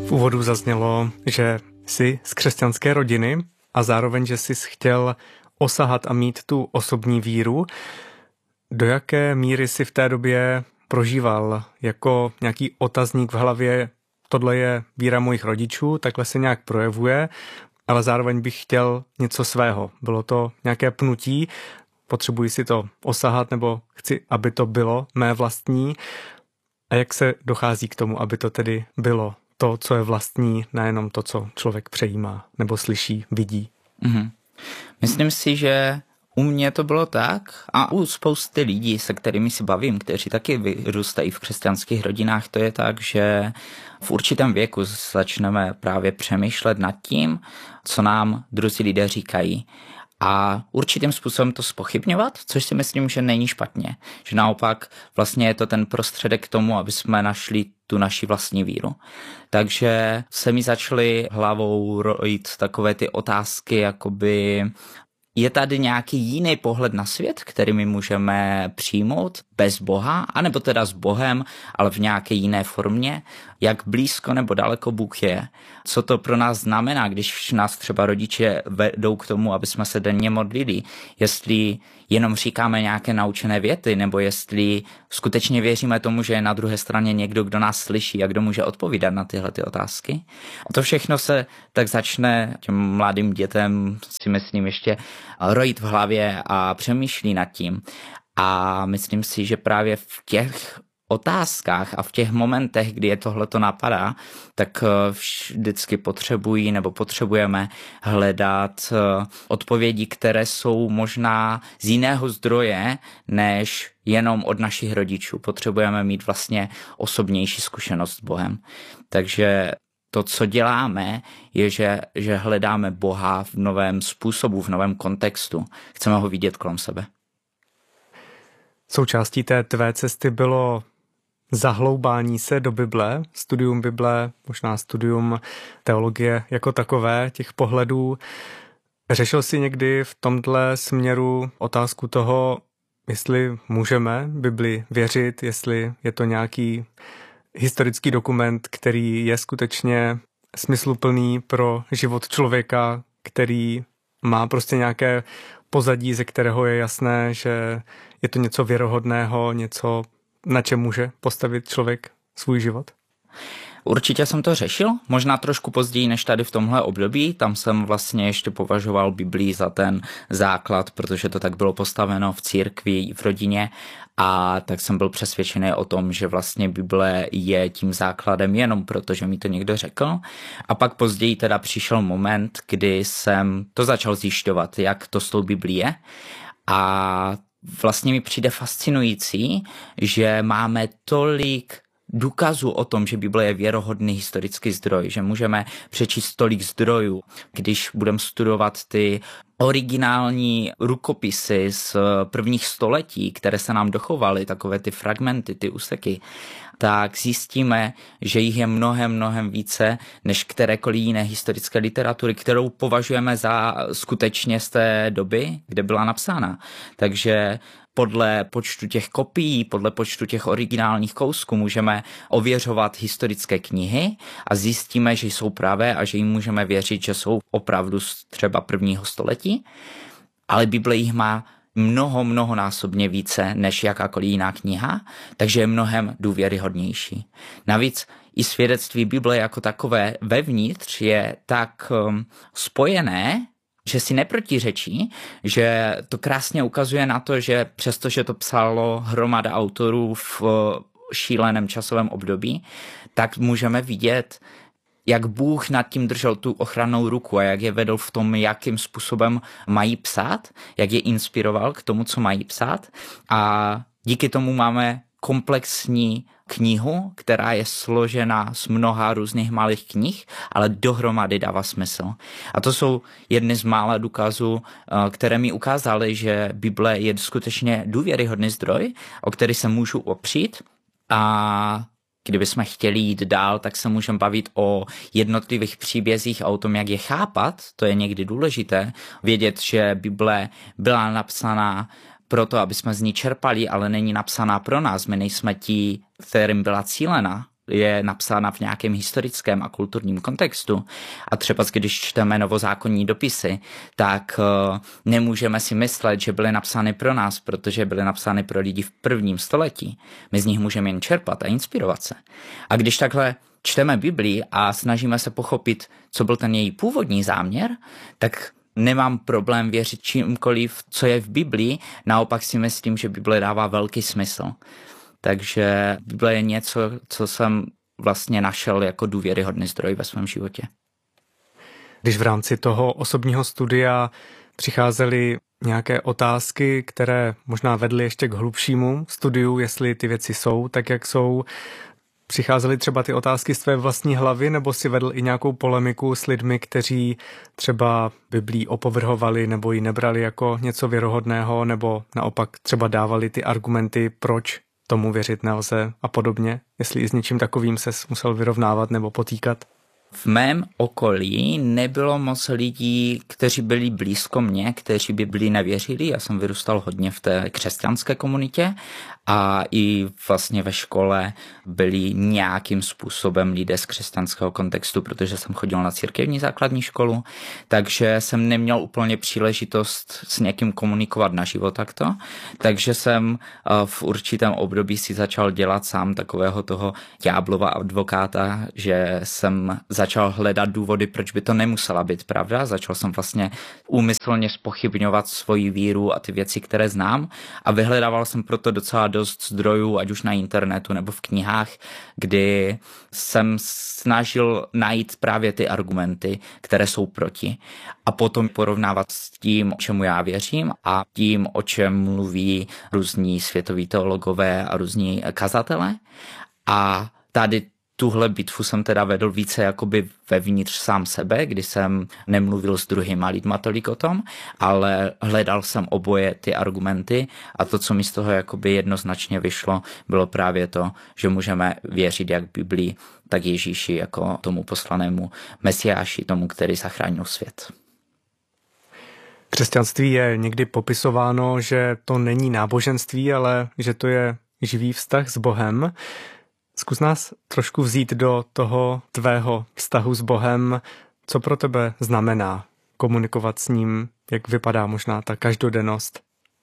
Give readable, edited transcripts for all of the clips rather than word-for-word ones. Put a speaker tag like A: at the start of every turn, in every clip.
A: V úvodu zaznělo, že jsi z křesťanské rodiny a zároveň, že jsi chtěl osahat a mít tu osobní víru. Do jaké míry jsi v té době prožíval jako nějaký otazník v hlavě, tohle je víra mojich rodičů, takhle se nějak projevuje, ale zároveň bych chtěl něco svého. Bylo to nějaké pnutí, potřebuji si to osahat nebo chci, aby to bylo mé vlastní. A jak se dochází k tomu, aby to tedy bylo to, co je vlastní, nejenom to, co člověk přejímá nebo slyší, vidí?
B: Myslím si, že u mě to bylo tak a u spousty lidí, se kterými si bavím, kteří taky vyrůstají v křesťanských rodinách, to je tak, že v určitém věku začneme právě přemýšlet nad tím, co nám druzí lidé říkají. A určitým způsobem to zpochybňovat, což si myslím, že není špatně. Že naopak vlastně je to ten prostředek k tomu, aby jsme našli tu naši vlastní víru. Takže se mi začaly hlavou rojit takové ty otázky, jakoby je tady nějaký jiný pohled na svět, který my můžeme přijmout bez Boha, anebo teda s Bohem, ale v nějaké jiné formě, jak blízko nebo daleko Bůh je. Co to pro nás znamená, když nás třeba rodiče vedou k tomu, aby jsme se denně modlili, jestli jenom říkáme nějaké naučené věty, nebo jestli skutečně věříme tomu, že je na druhé straně někdo, kdo nás slyší a kdo může odpovídat na tyhle ty otázky. A to všechno se tak začne těm mladým dětem, si myslím, ještě rojit v hlavě a přemýšlí nad tím. A myslím si, že právě v těch otázkách a v těch momentech, kdy je tohleto napadá, tak vždycky potřebujeme hledat odpovědi, které jsou možná z jiného zdroje, než jenom od našich rodičů. Potřebujeme mít vlastně osobnější zkušenost s Bohem. Takže to, co děláme, je, že hledáme Boha v novém způsobu, v novém kontextu. Chceme ho vidět kolem sebe.
A: Součástí té tvé cesty bylo zahloubání se do Bible, studium Bible, možná studium teologie jako takové, těch pohledů. Řešil jsi někdy v tomhle směru otázku toho, jestli můžeme Bibli věřit, jestli je to nějaký historický dokument, který je skutečně smysluplný pro život člověka, který má prostě nějaké pozadí, ze kterého je jasné, že je to něco věrohodného, něco, na čem může postavit člověk svůj život?
B: Určitě jsem to řešil, možná trošku později než tady v tomhle období, tam jsem vlastně ještě považoval Biblii za ten základ, protože to tak bylo postaveno v církvi, v rodině a tak jsem byl přesvědčený o tom, že vlastně Bible je tím základem jenom proto, že mi to někdo řekl. A pak později teda přišel moment, kdy jsem to začal zjišťovat, jak to s tou Biblí je a vlastně mi přijde fascinující, že máme tolik důkazů o tom, že Bible je věrohodný historický zdroj, že můžeme přečíst tolik zdrojů. Když budeme studovat ty originální rukopisy z prvních století, které se nám dochovaly, takové ty fragmenty, ty úseky, tak zjistíme, že jich je mnohem více než kterékoliv jiné historické literatury, kterou považujeme za skutečně z té doby, kde byla napsána. Takže podle počtu těch kopií, podle počtu těch originálních kousků můžeme ověřovat historické knihy a zjistíme, že jsou pravé a že jim můžeme věřit, že jsou opravdu z třeba prvního století. Ale Bible jich má mnohonásobně více než jakákoliv jiná kniha, takže je mnohem důvěryhodnější. Navíc i svědectví Bible jako takové vevnitř je tak spojené, že si neprotiřečí, že to krásně ukazuje na to, že přestože to psalo hromada autorů v šíleném časovém období, tak můžeme vidět, jak Bůh nad tím držel tu ochrannou ruku a jak je vedl v tom, jakým způsobem mají psát, jak je inspiroval k tomu, co mají psát. A díky tomu máme komplexní knihu, která je složena z mnoha různých malých knih, ale dohromady dává smysl. A to jsou jedny z mála důkazů, které mi ukázaly, že Bible je skutečně důvěryhodný zdroj, o který se můžu opřít a kdybychom chtěli jít dál, tak se můžeme bavit o jednotlivých příbězích a o tom, jak je chápat. To je někdy důležité. Vědět, že Bible byla napsaná proto, aby jsme z ní čerpali, ale není napsaná pro nás. My nejsme ti, kterým byla cílena. je napsána v nějakém historickém a kulturním kontextu a třeba když čteme novozákonní dopisy, tak nemůžeme si myslet, že byly napsány pro nás, protože byly napsány pro lidi v prvním století. My z nich můžeme jen čerpat a inspirovat se. A když takhle čteme Biblii a snažíme se pochopit, co byl ten její původní záměr, tak nemám problém věřit čímkoliv, co je v Biblii, naopak si myslím, že Bible dává velký smysl. Takže Bible je něco, co jsem vlastně našel jako důvěryhodný zdroj ve svém životě.
A: Když v rámci toho osobního studia přicházely nějaké otázky, které možná vedly ještě k hlubšímu studiu, jestli ty věci jsou tak, jak jsou, přicházely třeba ty otázky z tvé vlastní hlavy, nebo si vedl i nějakou polemiku s lidmi, kteří třeba Biblii opovrhovali nebo ji nebrali jako něco věrohodného, nebo naopak třeba dávali ty argumenty, proč tomu věřit nelze a podobně, jestli i s něčím takovým ses musel vyrovnávat nebo potýkat?
B: V mém okolí nebylo moc lidí, kteří byli blízko mě, kteří by byli nevěřili. Já jsem vyrůstal hodně v té křesťanské komunitě a i vlastně ve škole byli nějakým způsobem lidé z křesťanského kontextu, protože jsem chodil na církevní základní školu, takže jsem neměl úplně příležitost s někým komunikovat naživo takto. Takže jsem v určitém období si začal dělat sám takového toho ďáblova advokáta, že jsem začal hledat důvody, proč by to nemusela být pravda. Začal jsem vlastně úmyslně zpochybňovat svoji víru a ty věci, které znám a vyhledával jsem proto docela dost zdrojů, ať už na internetu nebo v knihách, kdy jsem snažil najít právě ty argumenty, které jsou proti a potom porovnávat s tím, čemu já věřím a tím, o čem mluví různí světoví teologové a různí kazatelé. A tady tuhle bitvu jsem teda vedl více jakoby vevnitř sám sebe, kdy jsem nemluvil s druhýma lidma tolik o tom, ale hledal jsem oboje ty argumenty a to, co mi z toho jakoby jednoznačně vyšlo, bylo právě to, že můžeme věřit jak Biblii, tak Ježíši jako tomu poslanému Mesiáši, tomu, který zachránil svět.
A: Křesťanství je někdy popisováno, že to není náboženství, ale že to je živý vztah s Bohem. Zkus nás trošku vzít do toho tvého vztahu s Bohem. Co pro tebe znamená komunikovat s ním? Jak vypadá možná ta každodennost?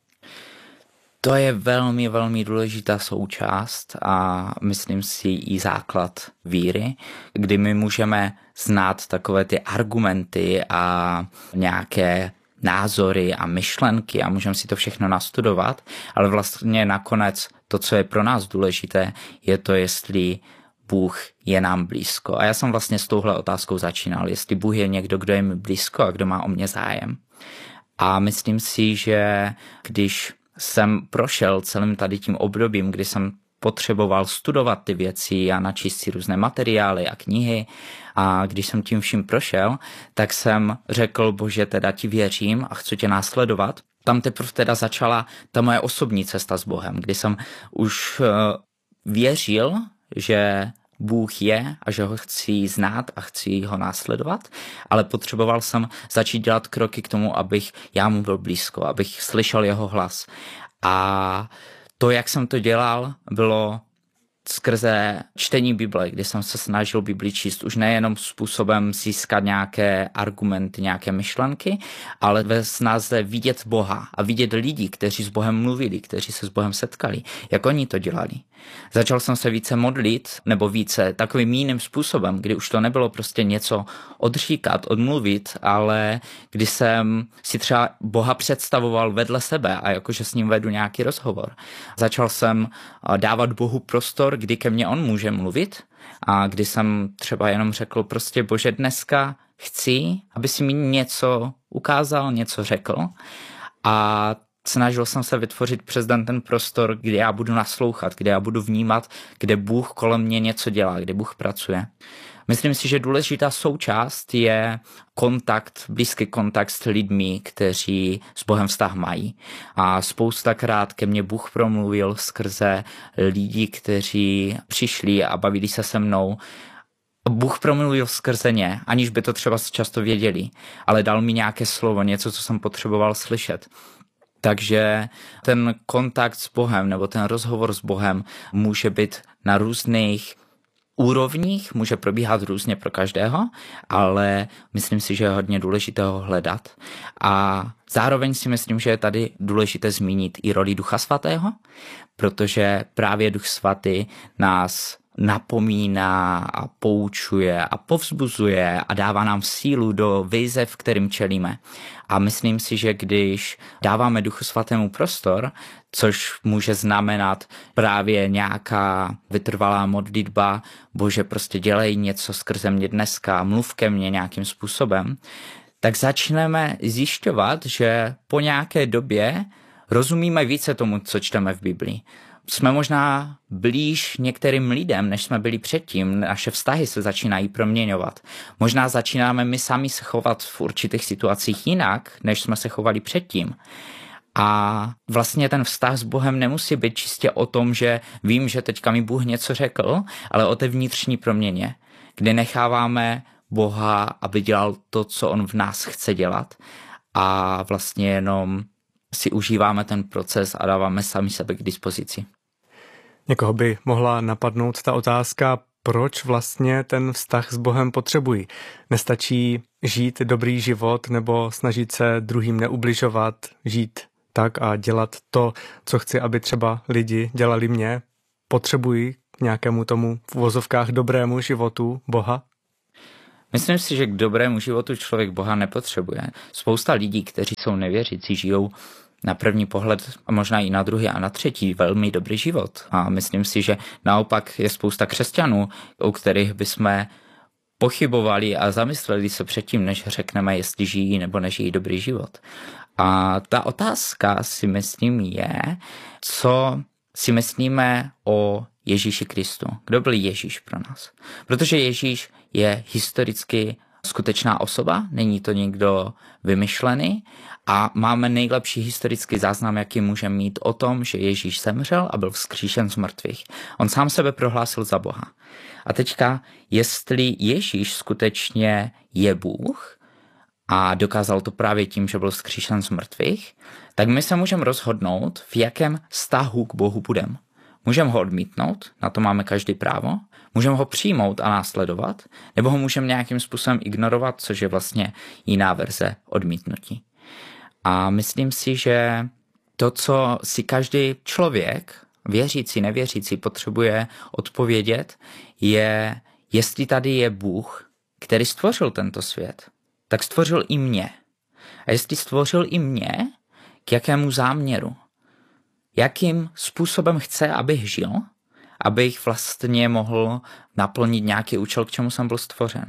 B: To je velmi, velmi důležitá součást a myslím si i základ víry, kdy my můžeme znát takové ty argumenty a nějaké názory a myšlenky a můžeme si to všechno nastudovat, ale vlastně nakonec to, co je pro nás důležité, je to, jestli Bůh je nám blízko. A já jsem vlastně s touhle otázkou začínal, jestli Bůh je někdo, kdo je mi blízko a kdo má o mě zájem. A myslím si, že když jsem prošel celým tady tím obdobím, kdy jsem potřeboval studovat ty věci a načíst si různé materiály a knihy. A když jsem tím vším prošel, tak jsem řekl, Bože, teda ti věřím a chci tě následovat. Tam teprve teda začala ta moje osobní cesta s Bohem, kdy jsem už věřil, že Bůh je a že ho chci znát a chci ho následovat, ale potřeboval jsem začít dělat kroky k tomu, abych já mu byl blízko, abych slyšel jeho hlas. A to, jak jsem to dělal, bylo skrze čtení Bible, kdy jsem se snažil Bibli číst už nejenom způsobem získat nějaké argumenty, nějaké myšlenky, ale ve snaze vidět Boha a vidět lidi, kteří s Bohem mluvili, kteří se s Bohem setkali, jak oni to dělali. Začal jsem se více modlit, nebo více takovým jiným způsobem, kdy už to nebylo prostě něco odříkat, odmluvit, ale kdy jsem si třeba Boha představoval vedle sebe a jakože s ním vedu nějaký rozhovor. Začal jsem dávat Bohu prostor, kdy ke mně on může mluvit a kdy jsem třeba jenom řekl prostě Bože, dneska chci, aby si mi něco ukázal, něco řekl a snažil jsem se vytvořit přes ten prostor, kde já budu naslouchat, kde já budu vnímat, kde Bůh kolem mě něco dělá, kde Bůh pracuje. Myslím si, že důležitá součást je kontakt, blízký kontakt s lidmi, kteří s Bohem vztah mají. A spoustakrát ke mně Bůh promluvil skrze lidí, kteří přišli a bavili se se mnou. Bůh promluvil skrze ně, aniž by to třeba často věděli, ale dal mi nějaké slovo, něco, co jsem potřeboval slyšet. Takže ten kontakt s Bohem nebo ten rozhovor s Bohem může být na různých úrovních, může probíhat různě pro každého, ale myslím si, že je hodně důležité ho hledat. A zároveň si myslím, že je tady důležité zmínit i roli Ducha Svatého, protože právě Duch Svatý nás napomíná a poučuje a povzbuzuje a dává nám sílu do výzev, kterým čelíme. A myslím si, že když dáváme Duchu Svatému prostor, což může znamenat právě nějaká vytrvalá modlitba, Bože, prostě dělej něco skrze mě dneska, mluv ke mně nějakým způsobem, tak začneme zjišťovat, že po nějaké době rozumíme více tomu, co čteme v Biblii. Jsme možná blíž některým lidem, než jsme byli předtím. Naše vztahy se začínají proměňovat. Možná začínáme my sami se chovat v určitých situacích jinak, než jsme se chovali předtím. A vlastně ten vztah s Bohem nemusí být čistě o tom, že vím, že teďka mi Bůh něco řekl, ale o té vnitřní proměně, kde necháváme Boha, aby dělal to, co on v nás chce dělat, a vlastně jenom si užíváme ten proces a dáváme sami sebe k dispozici.
A: Někoho by mohla napadnout ta otázka, proč vlastně ten vztah s Bohem potřebují. Nestačí žít dobrý život nebo snažit se druhým neubližovat, žít tak a dělat to, co chci, aby třeba lidi dělali mě. Potřebují k nějakému tomu v uvozovkách dobrému životu Boha?
B: Myslím si, že k dobrému životu člověk Boha nepotřebuje. Spousta lidí, kteří jsou nevěřící, žijou na první pohled a možná i na druhý a na třetí velmi dobrý život. A myslím si, že naopak je spousta křesťanů, u kterých bychom pochybovali a zamysleli se předtím, než řekneme, jestli žijí nebo nežijí dobrý život. A ta otázka, si myslím, je, co si myslíme o Ježíši Kristu. Kdo byl Ježíš pro nás? Protože Ježíš je historicky skutečná osoba, není to někdo vymyšlený a máme nejlepší historický záznam, jaký můžeme mít o tom, že Ježíš zemřel a byl vzkříšen z mrtvých. On sám sebe prohlásil za Boha. A teďka, jestli Ježíš skutečně je Bůh a dokázal to právě tím, že byl vzkříšen z mrtvých, tak my se můžeme rozhodnout, v jakém vztahu k Bohu budeme. Můžeme ho odmítnout, na to máme každý právo, můžeme ho přijmout a následovat, nebo ho můžeme nějakým způsobem ignorovat, což je vlastně jiná verze odmítnutí. A myslím si, že to, co si každý člověk, věřící, nevěřící, potřebuje odpovědět, je, jestli tady je Bůh, který stvořil tento svět, tak stvořil i mě. A jestli stvořil i mě, k jakému záměru? Jakým způsobem chce, abych žil, abych vlastně mohl naplnit nějaký účel, k čemu jsem byl stvořen.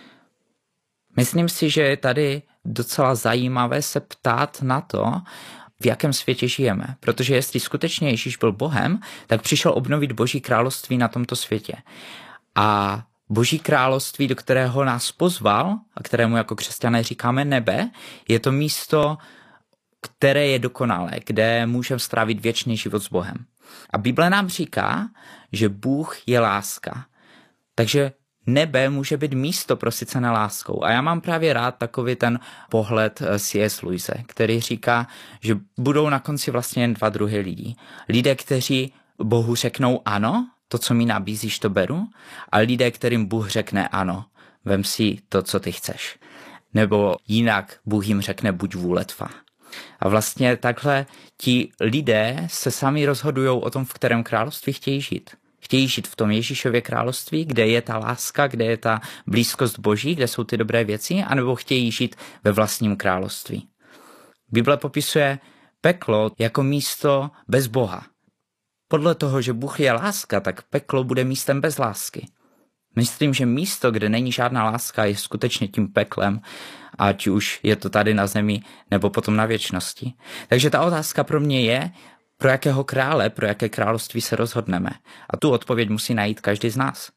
B: Myslím si, že je tady docela zajímavé se ptát na to, v jakém světě žijeme. Protože jestli skutečně Ježíš byl Bohem, tak přišel obnovit Boží království na tomto světě. A Boží království, do kterého nás pozval a kterému jako křesťané říkáme nebe, je to místo, které je dokonalé, kde můžeme strávit věčný život s Bohem. A Bible nám říká, že Bůh je láska. Takže nebe může být místo prosycené láskou. A já mám právě rád takový ten pohled C.S. Lewise, který říká, že budou na konci vlastně jen dva druhy lidí. Lidé, kteří Bohu řeknou ano, to, co mi nabízíš, to beru, a lidé, kterým Bůh řekne ano, vem si to, co ty chceš. Nebo jinak Bůh jim řekne buď vůle tvá. A vlastně takhle ti lidé se sami rozhodují o tom, v kterém království chtějí žít. Chtějí žít v tom Ježíšově království, kde je ta láska, kde je ta blízkost Boží, kde jsou ty dobré věci, anebo chtějí žít ve vlastním království. Bible popisuje peklo jako místo bez Boha. Podle toho, že Bůh je láska, tak peklo bude místem bez lásky. Myslím, že místo, kde není žádná láska, je skutečně tím peklem, ať už je to tady na zemi, nebo potom na věčnosti. Takže ta otázka pro mě je, pro jakého krále, pro jaké království se rozhodneme. A tu odpověď musí najít každý z nás.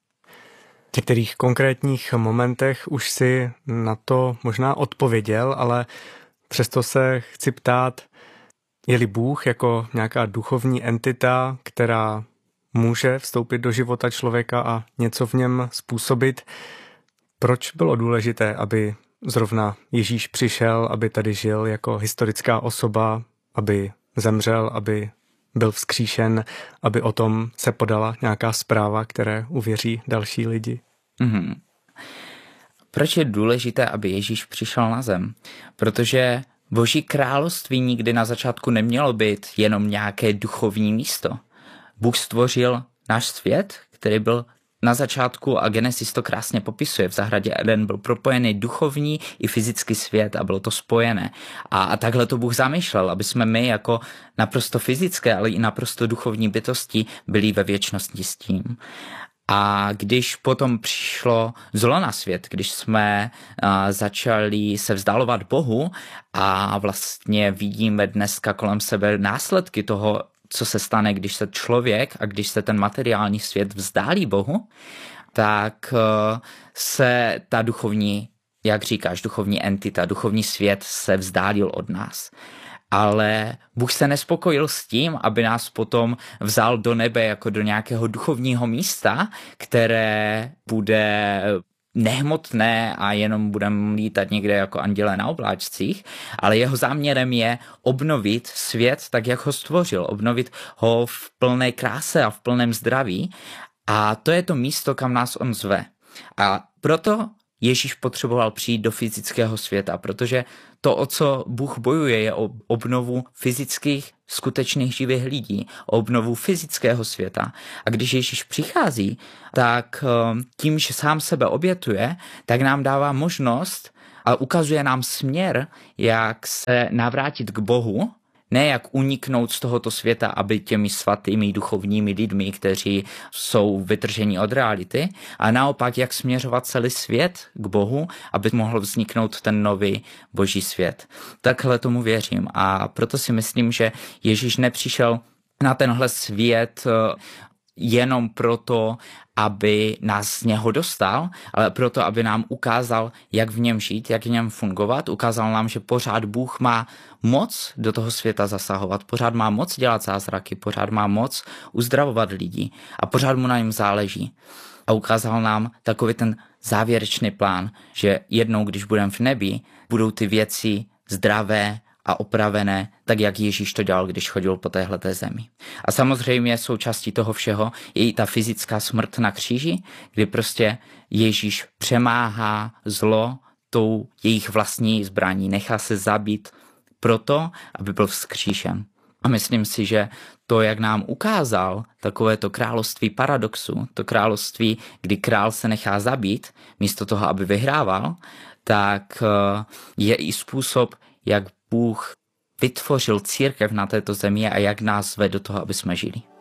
A: V některých konkrétních momentech už si na to možná odpověděl, ale přesto se chci ptát, je-li Bůh jako nějaká duchovní entita, která může vstoupit do života člověka a něco v něm způsobit, proč bylo důležité, aby zrovna Ježíš přišel, aby tady žil jako historická osoba, aby zemřel, aby byl vzkříšen, aby o tom se podala nějaká zpráva, které uvěří další lidi.
B: Mm-hmm. Proč je důležité, aby Ježíš přišel na zem? Protože Boží království nikdy na začátku nemělo být jenom nějaké duchovní místo. Bůh stvořil náš svět, který byl na začátku, a Genesis to krásně popisuje, v zahradě Eden byl propojený duchovní i fyzický svět a bylo to spojené. A takhle to Bůh zamýšlel, aby jsme my jako naprosto fyzické, ale i naprosto duchovní bytosti byli ve věčnosti s tím. A když potom přišlo zlo na svět, když jsme začali se vzdalovat Bohu a vlastně vidíme dneska kolem sebe následky toho, co se stane, když se člověk a když se ten materiální svět vzdálí Bohu, tak se ta duchovní, jak říkáš, duchovní entita, duchovní svět se vzdálil od nás. Ale Bůh se nespokojil s tím, aby nás potom vzal do nebe jako do nějakého duchovního místa, které bude nehmotné a jenom budeme lítat někde jako anděle na obláčcích, ale jeho záměrem je obnovit svět tak, jak ho stvořil, obnovit ho v plné kráse a v plném zdraví, a to je to místo, kam nás on zve. A proto Ježíš potřeboval přijít do fyzického světa, protože to, o co Bůh bojuje, je o obnovu fyzických, skutečných živých lidí, o obnovu fyzického světa. A když Ježíš přichází, tak tím, že sám sebe obětuje, tak nám dává možnost a ukazuje nám směr, jak se navrátit k Bohu, ne jak uniknout z tohoto světa, aby těmi svatými duchovními lidmi, kteří jsou vytrženi od reality, a naopak jak směřovat celý svět k Bohu, aby mohl vzniknout ten nový boží svět. Takhle tomu věřím a proto si myslím, že Ježíš nepřišel na tenhle svět jenom proto, aby nás z něho dostal, ale proto, aby nám ukázal, jak v něm žít, jak v něm fungovat. Ukázal nám, že pořád Bůh má moc do toho světa zasahovat, pořád má moc dělat zázraky, pořád má moc uzdravovat lidi a pořád mu na něm záleží. A ukázal nám takový ten závěrečný plán, že jednou, když budeme v nebi, budou ty věci zdravé a opravené, tak jak Ježíš to dělal, když chodil po téhleté zemi. A samozřejmě součástí toho všeho je i ta fyzická smrt na kříži, kdy prostě Ježíš přemáhá zlo tou jejich vlastní zbraní, nechá se zabít proto, aby byl vzkříšen. A myslím si, že to, jak nám ukázal takové to království paradoxu, to království, kdy král se nechá zabít, místo toho, aby vyhrával, tak je i způsob, jak Bůh vytvořil církev na této zemi a jak nás vede do toho, aby jsme žili.